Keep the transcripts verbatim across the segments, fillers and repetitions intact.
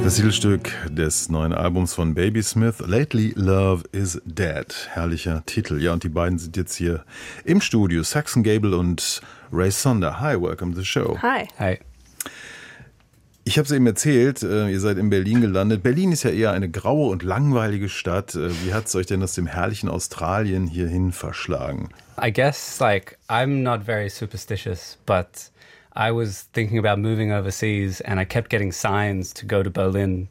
Das Titelstück des neuen Albums von Baby Smith, Lately Love is Dead. Herrlicher Titel. Ja, und die beiden sind jetzt hier im Studio. Saxon Gable und Ray Sonder. Hi, welcome to the show. Hi. Hi. Ich habe es eben erzählt, ihr seid in Berlin gelandet. Berlin ist ja eher eine graue und langweilige Stadt. Wie hat es euch denn aus dem herrlichen Australien hierhin verschlagen? I guess, like, I'm not very superstitious, but I was thinking about moving overseas and I kept getting signs to go to Berlin.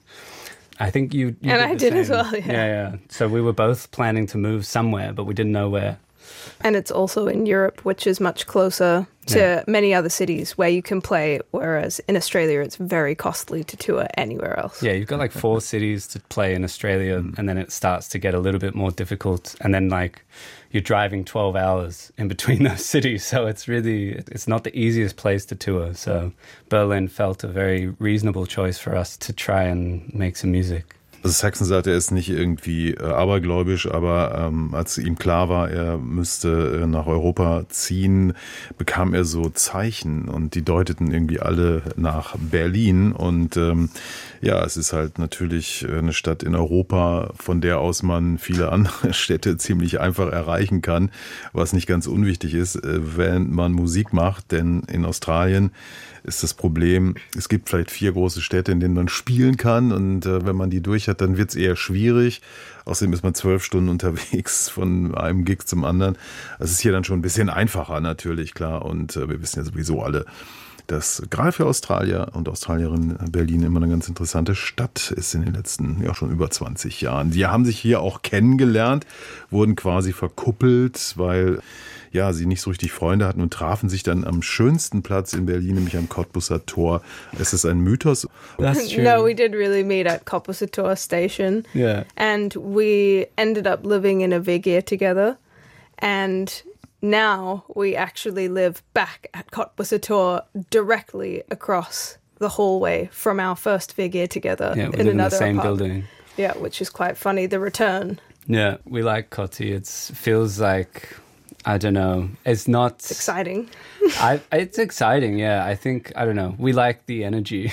I think you, you And did I the did same. as well, yeah. Yeah, yeah. So we were both planning to move somewhere, but we didn't know where. And it's also in Europe, which is much closer to Yeah. many other cities where you can play, whereas in Australia it's very costly to tour anywhere else. Yeah, you've got like four cities to play in Australia, and then it starts to get a little bit more difficult. And then like you're driving twelve hours in between those cities, so it's really, it's not the easiest place to tour. So Berlin felt a very reasonable choice for us to try and make some music. Also Saxon sagt, er ist nicht irgendwie äh, abergläubisch, aber ähm, als ihm klar war, er müsste äh, nach Europa ziehen, bekam er so Zeichen und die deuteten irgendwie alle nach Berlin. Und ähm, ja, es ist halt natürlich eine Stadt in Europa, von der aus man viele andere Städte ziemlich einfach erreichen kann, was nicht ganz unwichtig ist, äh, wenn man Musik macht, denn in Australien ist das Problem, es gibt vielleicht vier große Städte, in denen man spielen kann und äh, wenn man die durch hat, dann wird es eher schwierig. Außerdem ist man zwölf Stunden unterwegs von einem Gig zum anderen. Das ist hier dann schon ein bisschen einfacher natürlich, klar. Und äh, wir wissen ja sowieso alle, dass gerade für Australier und Australierinnen Berlin immer eine ganz interessante Stadt ist in den letzten, ja schon über zwanzig Jahren. Die haben sich hier auch kennengelernt, wurden quasi verkuppelt, weil ja, sie nicht so richtig Freunde hatten und trafen sich dann am schönsten Platz in Berlin, nämlich am Cottbusser Tor. Ist das ein Mythos? That's true. No, we did really meet at Cottbusser Tor station. Yeah. And we ended up living in a V G together. And now we actually live back at Cottbusser Tor directly across the hallway from our first V G together Yeah, we in live in the another same apartment. building. Yeah, which is quite funny. The return. Yeah, we like Cotti. It feels like, I don't know, it's not... It's exciting. I, it's exciting, yeah. I think, I don't know, we like the energy,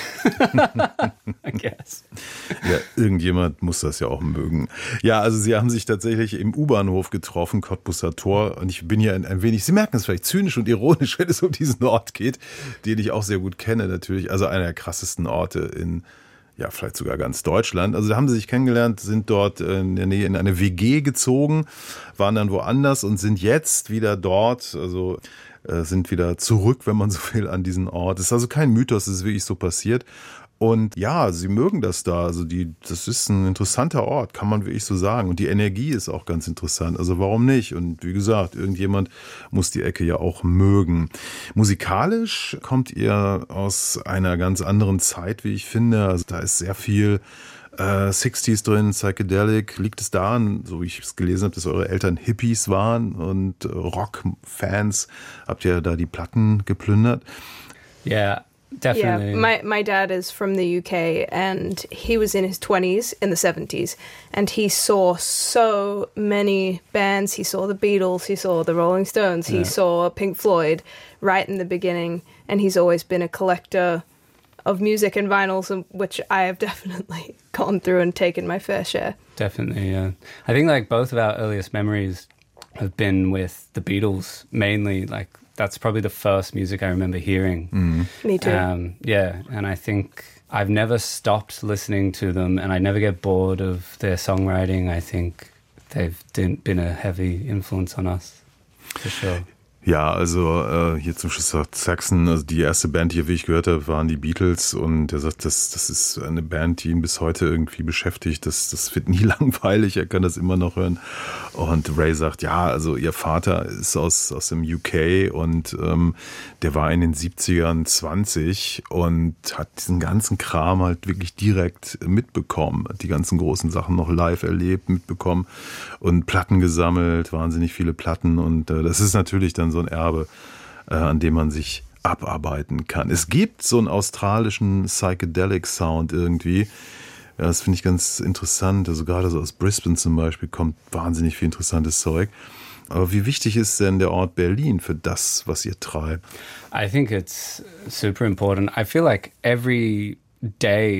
I guess. Ja, irgendjemand muss das ja auch mögen. Ja, also sie haben sich tatsächlich im U-Bahnhof getroffen, Cottbusser Tor. Und ich bin hier ein, ein wenig, Sie merken es vielleicht zynisch und ironisch, wenn es um diesen Ort geht, den ich auch sehr gut kenne natürlich. Also einer der krassesten Orte in, ja, vielleicht sogar ganz Deutschland. Also da haben sie sich kennengelernt, sind dort in der Nähe in eine W G gezogen, waren dann woanders und sind jetzt wieder dort, also äh, sind wieder zurück, wenn man so will, an diesen Ort. Es ist also kein Mythos, es ist wirklich so passiert. Und ja, sie mögen das da. Also die, das ist ein interessanter Ort, kann man wirklich so sagen. Und die Energie ist auch ganz interessant. Also warum nicht? Und wie gesagt, irgendjemand muss die Ecke ja auch mögen. Musikalisch kommt ihr aus einer ganz anderen Zeit, wie ich finde. Also da ist sehr viel äh, sechziger drin, Psychedelic. Liegt es daran, so wie ich es gelesen habe, dass eure Eltern Hippies waren und äh, Rockfans? Habt ihr da die Platten geplündert? Yeah. Definitely. Yeah, my, my dad is from the U K and he was in his twenties in the seventies and he saw so many bands. He saw the Beatles, he saw the Rolling Stones, he Yeah. saw Pink Floyd right in the beginning, and he's always been a collector of music and vinyls, which I have definitely gone through and taken my fair share. Definitely, yeah. I think like both of our earliest memories have been with the Beatles, mainly. Like that's probably the first music I remember hearing. Mhm. Me too. Um, yeah, and I think I've never stopped listening to them, and I never get bored of their songwriting. I think they've been a heavy influence on us, for sure. Ja, also äh, hier zum Schluss sagt Saxon, also die erste Band, die, wie ich gehört habe, waren die Beatles und er sagt, das, das ist eine Band, die ihn bis heute irgendwie beschäftigt, das, das wird nie langweilig, er kann das immer noch hören. Und Ray sagt, ja, also ihr Vater ist aus, aus dem U K und ähm, der war in den siebzigern zwanzig und hat diesen ganzen Kram halt wirklich direkt mitbekommen, hat die ganzen großen Sachen noch live erlebt, mitbekommen und Platten gesammelt, wahnsinnig viele Platten und äh, das ist natürlich dann so ein Erbe, äh, an dem man sich abarbeiten kann. Es gibt so einen australischen Psychedelic Sound irgendwie. Ja, das finde ich ganz interessant. Also gerade so aus Brisbane zum Beispiel kommt wahnsinnig viel interessantes Zeug. Aber wie wichtig ist denn der Ort Berlin für das, was ihr treibt? I think it's super important. I feel like every day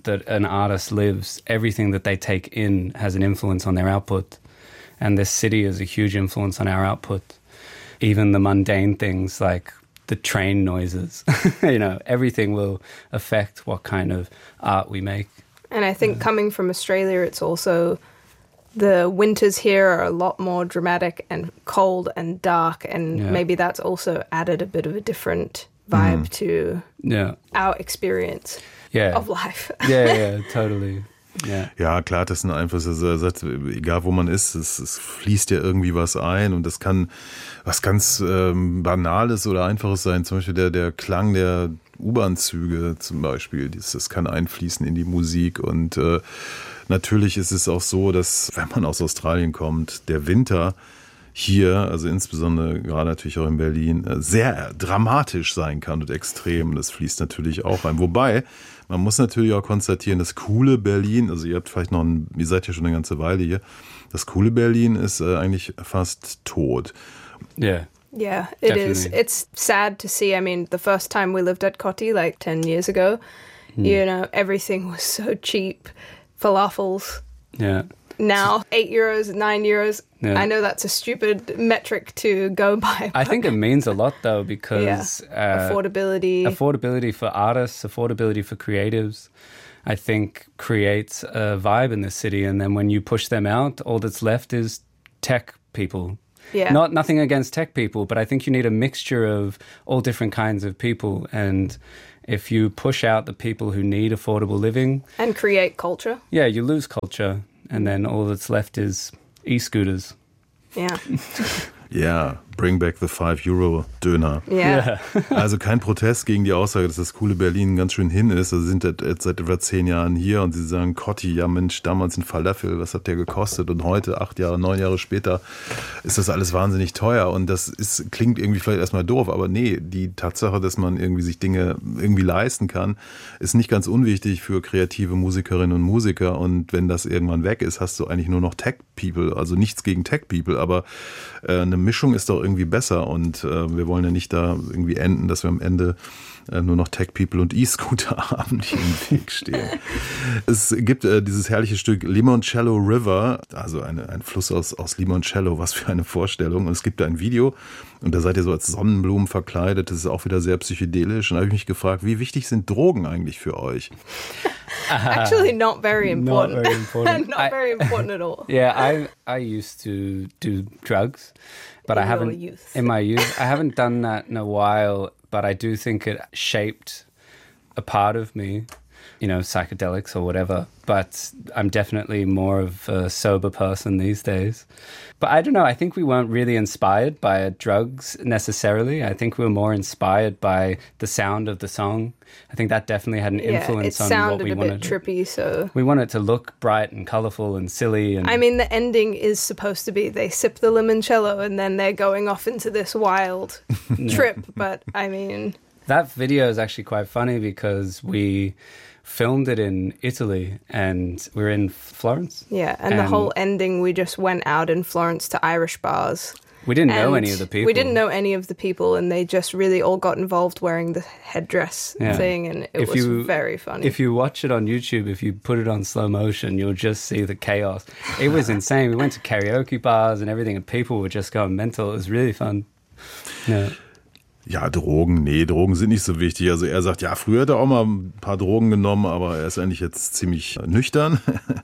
that an artist lives, everything that they take in has an influence on their output. And this city is a huge influence on our output. Even the mundane things like the train noises, you know, everything will affect what kind of art we make. And I think coming from Australia, it's also the winters here are a lot more dramatic and cold and dark, and Yeah. maybe that's also added a bit of a different vibe to Yeah. our experience Yeah. of life. Yeah, yeah, totally. Yeah. Ja, klar, das sind Einflüsse. Also er sagt, egal wo man ist, es, es fließt ja irgendwie was ein und das kann was ganz ähm, Banales oder Einfaches sein. Zum Beispiel der, der Klang der U-Bahn-Züge zum Beispiel. Das, das kann einfließen in die Musik und äh, natürlich ist es auch so, dass wenn man aus Australien kommt, der Winter hier, also insbesondere gerade natürlich auch in Berlin, sehr dramatisch sein kann und extrem. Das fließt natürlich auch ein. Wobei, man muss natürlich auch konstatieren, das coole Berlin, also ihr habt vielleicht noch ein, ihr seid ja schon eine ganze Weile hier, das coole Berlin ist äh, eigentlich fast tot. Yeah. Yeah, it is. Definitely. It's sad to see. I mean, the first time we lived at Kotti, like ten years ago, you know, everything was so cheap. Falafels. Yeah. Now, eight euros, nine euros. Yeah. I know that's a stupid metric to go by. I but think it means a lot though because yeah. uh, affordability. affordability for artists, affordability for creatives, I think creates a vibe in the city. And then when you push them out, all that's left is tech people. Yeah. Not nothing against tech people, but I think you need a mixture of all different kinds of people. And if you push out the people who need affordable living, and create culture. yeah, you lose culture. And then all that's left is e-scooters. Yeah. Ja, bring back the five-Euro-Döner. Yeah. Also kein Protest gegen die Aussage, dass das coole Berlin ganz schön hin ist. Also sind jetzt seit etwa zehn Jahren hier und sie sagen, Kotti, ja Mensch, damals ein Falafel, was hat der gekostet? Und heute, acht Jahre, neun Jahre später, ist das alles wahnsinnig teuer. Und das ist, klingt irgendwie vielleicht erstmal doof, aber nee, die Tatsache, dass man irgendwie sich Dinge irgendwie leisten kann, ist nicht ganz unwichtig für kreative Musikerinnen und Musiker. Und wenn das irgendwann weg ist, hast du eigentlich nur noch Tech-People. Also nichts gegen Tech-People, aber äh, eine Mischung ist doch irgendwie besser und äh, wir wollen ja nicht da irgendwie enden, dass wir am Ende äh, nur noch Tech-People und E-Scooter haben, die im Weg stehen. Es gibt äh, dieses herrliche Stück Limoncello River, also eine, ein Fluss aus, aus Limoncello, was für eine Vorstellung. Und es gibt da ein Video und da seid ihr so als Sonnenblumen verkleidet, das ist auch wieder sehr psychedelisch. Und da habe ich mich gefragt, wie wichtig sind Drogen eigentlich für euch? Actually, not very important. Not very important. Not I- very important at all. Yeah, I I used to do drugs, but In I your haven't youth. in my youth. I haven't done that in a while, but I do think it shaped a part of me, you know, psychedelics or whatever. But I'm definitely more of a sober person these days. But I don't know, I think we weren't really inspired by drugs necessarily. I think we were more inspired by the sound of the song. I think that definitely had an Yeah, it influence on what sounded we a wanted. bit trippy, so... We wanted to look bright and colourful and silly. And I mean, the ending is supposed to be they sip the limoncello and then they're going off into this wild trip. But, I mean... that video is actually quite funny because we filmed it in Italy and we were in Florence. Yeah, and, the And- whole ending, we just went out in Florence to Irish bars. We didn't know And any of the people. We didn't know any of the people, and they just really all got involved wearing the headdress Yeah. thing, and it If was you- very funny. If you watch it on YouTube, if you put it on slow motion, you'll just see the chaos. It was insane. We went to karaoke bars and everything, and people were just going mental. It was really fun. Yeah. Ja, Drogen, nee, Drogen sind nicht so wichtig. Also er sagt, ja, früher hat er auch mal ein paar Drogen genommen, aber er ist eigentlich jetzt ziemlich nüchtern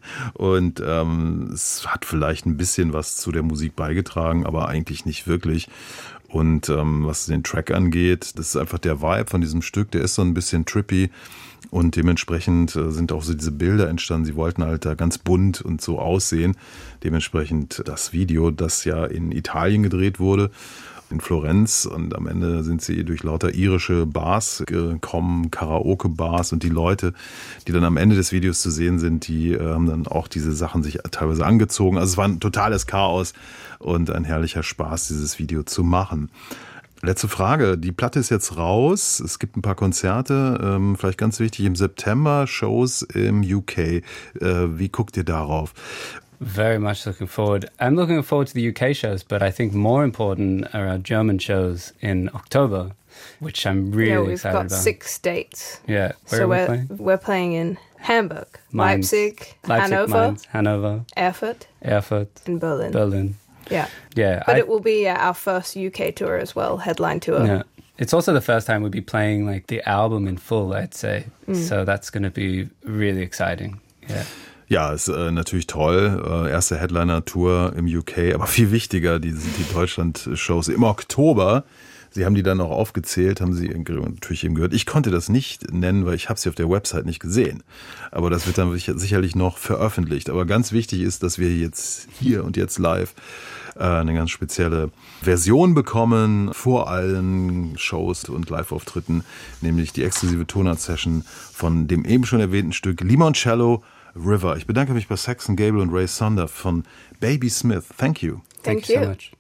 und ähm, es hat vielleicht ein bisschen was zu der Musik beigetragen, aber eigentlich nicht wirklich. Und ähm, was den Track angeht, das ist einfach der Vibe von diesem Stück, der ist so ein bisschen trippy und dementsprechend äh, sind auch so diese Bilder entstanden. Sie wollten halt da ganz bunt und so aussehen. Dementsprechend das Video, das ja in Italien gedreht wurde, in Florenz, und am Ende sind sie durch lauter irische Bars gekommen, Karaoke-Bars, und die Leute, die dann am Ende des Videos zu sehen sind, die äh, haben dann auch diese Sachen sich teilweise angezogen. Also es war ein totales Chaos und ein herrlicher Spaß, dieses Video zu machen. Letzte Frage, die Platte ist jetzt raus, es gibt ein paar Konzerte, ähm, vielleicht ganz wichtig, im September Shows im U K. Äh, wie guckt ihr darauf? Very much looking forward. I'm looking forward to the U K shows, but I think more important are our German shows in October, which I'm really yeah, we've excited got about. six dates. Yeah, where So are we we're playing? we're playing in Hamburg, Mainz, Leipzig, Leipzig, Hanover, Mainz, Hanover, Erfurt, Erfurt, and Berlin. Berlin. Yeah. Yeah. But I- it will be uh, our first U K tour as well, headline tour. Yeah. It's also the first time we'll be playing like the album in full, I'd say. So that's going to be really exciting. Yeah. Ja, ist äh, natürlich toll. Äh, erste Headliner-Tour im U K, aber viel wichtiger, die sind die Deutschland-Shows im Oktober. Sie haben die dann auch aufgezählt, haben Sie natürlich eben gehört. Ich konnte das nicht nennen, weil ich habe sie auf der Website nicht gesehen. Aber das wird dann sicherlich noch veröffentlicht. Aber ganz wichtig ist, dass wir jetzt hier und jetzt live äh, eine ganz spezielle Version bekommen vor allen Shows und Live-Auftritten, nämlich die exklusive Tonart-Session von dem eben schon erwähnten Stück Limoncello River. Ich bedanke mich bei Saxon Gable und Ray Sonder von Baby Smith. Thank you. Thank, Thank you you. so much.